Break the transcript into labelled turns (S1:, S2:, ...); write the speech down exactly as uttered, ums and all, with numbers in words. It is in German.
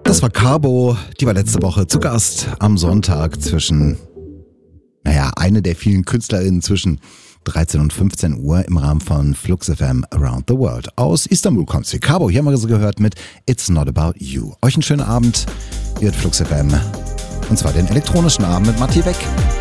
S1: Das war Cabo, die war letzte Woche zu Gast am Sonntag zwischen, naja, eine der vielen KünstlerInnen zwischen dreizehn und fünfzehn Uhr im Rahmen von Flux F M Around the World. Aus Istanbul kommt sie. Cabo, hier haben wir sie gehört mit It's Not About You. Euch einen schönen Abend, hier hat Flux F M. Und zwar den elektronischen Abend mit Matti Beck.